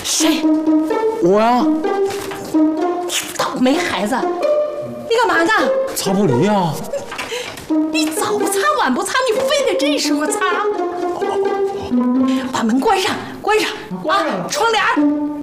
谁？ 我呀。 倒霉孩子，你干嘛呢？ 擦玻璃呀。 你早不擦晚不擦，你非得这时候擦？把门关上，关上啊！窗帘。